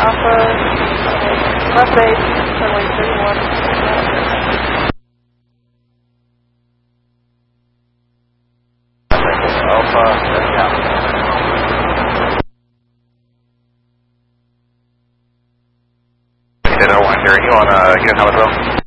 Alpha, left base, runway 31. Alpha, yeah. You did 01 here, you on unit number 12?